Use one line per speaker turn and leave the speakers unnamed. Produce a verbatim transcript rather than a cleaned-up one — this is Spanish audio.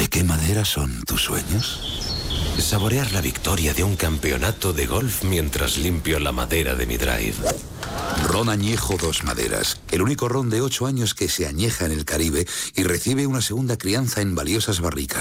¿De qué madera son tus sueños?
Saborear la victoria de un campeonato de golf mientras limpio la madera de mi drive.
Ron Añejo Dos Maderas, el único ron de ocho años que se añeja en el Caribe y recibe una segunda crianza en valiosas barricas.